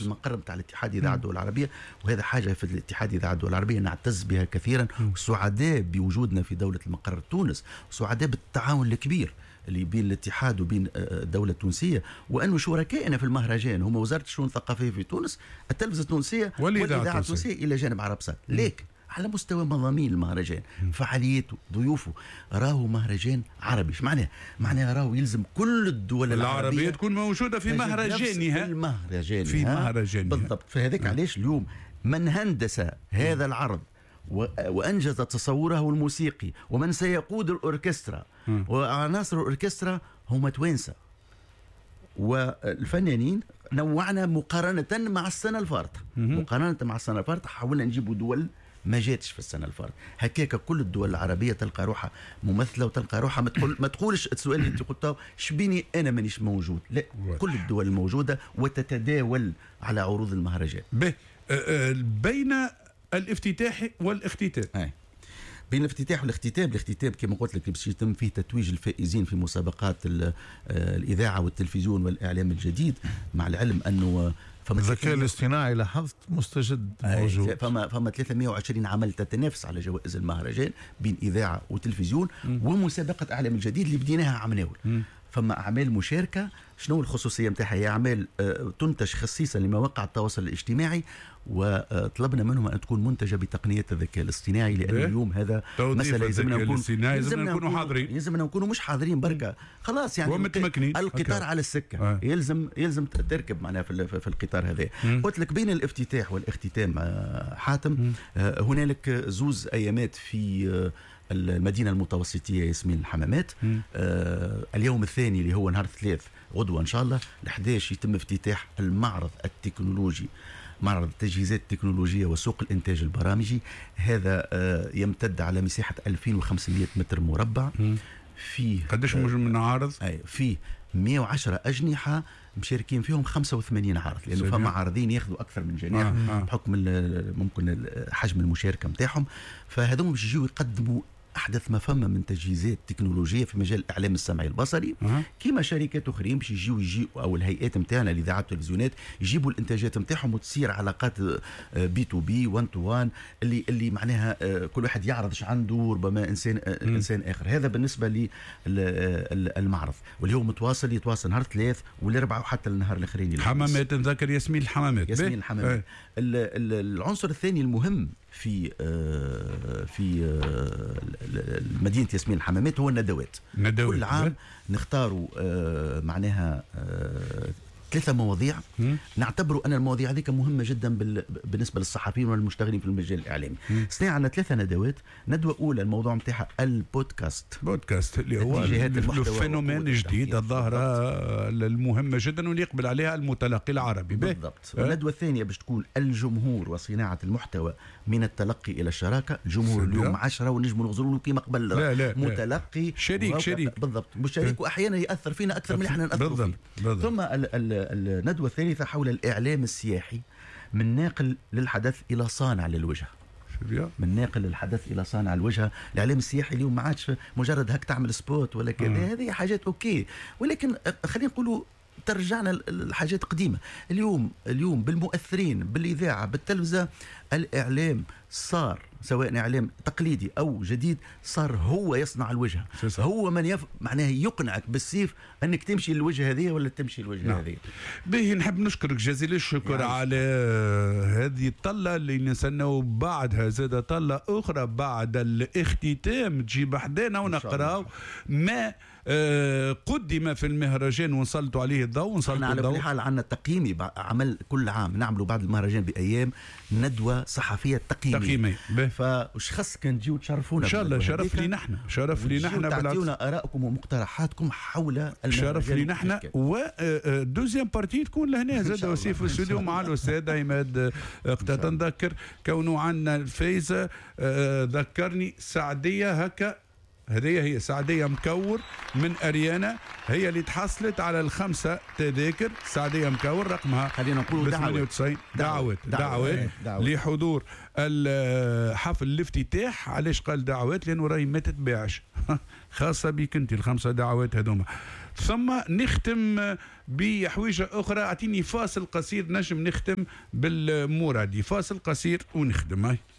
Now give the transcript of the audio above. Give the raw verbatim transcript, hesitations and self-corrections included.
المقر بتاع الاتحاد إذاعة الدول العربية، وهذا حاجة في الاتحاد إذاعة الدول العربية نعتز بها كثيرا، وسعداء بوجودنا في دولة المقر تونس، وسعداء بالتعاون الكبير اللي بين الاتحاد وبين الدولة التونسية، وأنه شركائنا في المهرجان هم وزارة الشؤون الثقافية في تونس، التلفزة التونسية والإذاعة التونسية إلى جانب عربسات. لكن على مستوى مضامين المهرجان، فعاليته، ضيوفه، راهو مهرجان عربي. ايش معناه؟ معناه راهو يلزم كل الدول العربية, العربية تكون موجودة في مهرجانها، في مهرجانها في مهرجانها بالضبط. فهذاك علاش اليوم من هندس هذا العرض وأنجز تصوره الموسيقي ومن سيقود الأوركسترا وعناصر الأوركسترا هم توانسة، والفنانين نوعنا مقارنة مع السنة الفارطة. مقارنة مع السنة الفارطة حاولنا نجيبوا دول ما جاتش في السنة الفارطة. هكاك كل الدول العربية تلقى روحها ممثلة وتلقى روحها ما تقول ما تقولش السؤال اللي انت قلته شبيني أنا مانيش موجود، لا كل الدول الموجودة وتتداول على عروض المهرجان. به بين الافتتاح والاختتام. أي. بين الافتتاح والاختتام، الاختتام كما قلت لك باش يتم فيه تتويج الفائزين في مسابقات الإذاعة والتلفزيون والإعلام الجديد، مع العلم أنه الذكاء الاصطناعي لاحظت مستجد موجود. فما فما ثلاثمائة وعشرين عمل تتنافس على جوائز المهرجان بين إذاعة وتلفزيون م. ومسابقة إعلام الجديد اللي بديناها عام ناول. فما أعمال مشاركة. شنو الخصوصية متاعها؟ هي أعمال تنتج خصيصا لمواقع التواصل الاجتماعي، وطلبنا منهم أن تكون منتجة بتقنية الذكاء الاصطناعي، لأن اليوم هذا مسألة يلزمنا نكون يلزمنا نكونوا حاضرين، يلزمنا نكونوا مش حاضرين بركة خلاص يعني القطار على السكة آه. يلزم يلزم تركب معنا في في القطار هذا. قلت لك بين الافتتاح والاختتام حاتم آه هنالك زوز أيامات في المدينة المتوسطية ياسمين الحمامات. آه اليوم الثاني اللي هو نهار الثلاث غدوة إن شاء الله الحداش يتم افتتاح المعرض التكنولوجي، معرض التجهيزات التكنولوجية وسوق الإنتاج البرامجي. هذا آه يمتد على مساحة ألفين وخمسمائة متر مربع. فيه قديش آه من عارض؟ أي فيه مئة وعشرة أجنحة مشاركين فيهم خمسة وثمانين عارض، لأنه فما عارضين ياخذوا أكثر من جناح آه آه. بحكم ممكن حجم المشاركة متاعهم. فهذوم باش يجيو يقدموا أحدث ما فما من تجهيزات تكنولوجية في مجال الإعلام السمعي البصري أه. كما شركات أخرين باش يجيو يجيو أو الهيئات متاعنا الإذاعات والتلفزيونات يجيبوا الإنتاجات متاعهم وتصير علاقات بي تو بي وان تو وان اللي اللي معناها كل واحد يعرض ايش عنده ربما إنسان م. إنسان آخر. هذا بالنسبة للمعرض، واليوم متواصل يتواصل نهار ثلاث والأربعاء وحتى النهار الآخرين. حمامات نذكر ياسمين الحمامات. ياسمين الحمامات. العنصر الثاني المهم في في مدينة ياسمين الحمامات هو الندوات. ندوات كل عام نختاروا معناها ثلاثة مواضيع نعتبروا أن المواضيع هذه مهمة جدا بالنسبة للصحفيين والمشتغلين في المجال الإعلامي. سنة عندنا ثلاثة ندوات. ندوة أولى الموضوع متاعها البودكاست، بودكاست اللي هو الفينومين الجديد الظاهرة المهمة جدا واللي يقبل عليها المتلقي العربي بالضبط. والندوة الثانية باش تكون الجمهور وصناعة المحتوى من التلقي إلى الشراكة. الجمهور اليوم عشرة ونجم نغزروا له كيما قبل لا لا متلقي لا. شريك شريك بالضبط مشارك، وأحيانا يأثر فينا أكثر من احنا نأثر فيه. ثم ال ال الندوة الثالثة حول الإعلام السياحي، من ناقل للحدث إلى صانع للوجهة. من ناقل للحدث إلى صانع الوجهة. الإعلام السياحي اليوم ما عادش مجرد هك تعمل سبوت ولا كذا، هذه حاجات أوكي، ولكن خلينا نقولوا ترجعنا الحاجات قديمة. اليوم اليوم بالمؤثرين بالإذاعة بالتلفزة الإعلام صار سواء إعلام تقليدي أو جديد صار هو يصنع الوجهة. هو من يف... معناه يقنعك بالسيف أنك تمشي للوجهة هذه ولا تمشي للوجهة هذه. به نحب نشكرك جزيل الشكر يعني على هذه الطلة اللي نستناو بعدها زادة طلة أخرى بعد الاختتام تجيب حدانا ونقراو ما آه قدم في المهرجان ونسلطوا عليه الضوء ونسلطوا على الضوء. كل حال عندنا تقييمي عمل كل عام نعملوا بعد المهرجان بأيام ندوة صحفية تقييمية تقييمية. فوش خص كان تجيو تشرفونا ان شاء الله. شرف لي نحن، شرف لي نحن تعطيونا آرائكم ومقترحاتكم حول المهرجان. شرف لي نحن. ودوزيام بارتي تكون لهنا زاد وسي في الاستوديو مع الأستاذ عماد قتادة. نذكر كونه عندنا الفايزة ذكرني سعدية هكا، هذه هي سعدية مكور من أريانا، هي اللي تحصلت على الخمسة تذاكر. سعدية مكور رقمها خلينا نقول دعوات دعوات دعوات لحضور الحفل الافتتاح. علاش قال دعوات؟ لأنه راهي ما تتباعش خاصة بك أنت الخمسة دعوات هذوما. ثم نختم بحويجة أخرى. أعطيني فاصل قصير نجم نختم بالمورا دي. فاصل قصير ونختم. هاي